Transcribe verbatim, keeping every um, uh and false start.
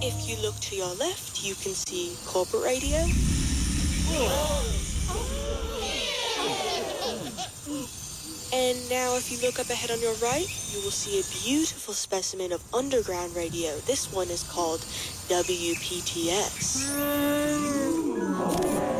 If you look to your left, you can see corporate radio. And now if you look up ahead on your right, you will see a beautiful specimen of underground radio. This one is called W P T S.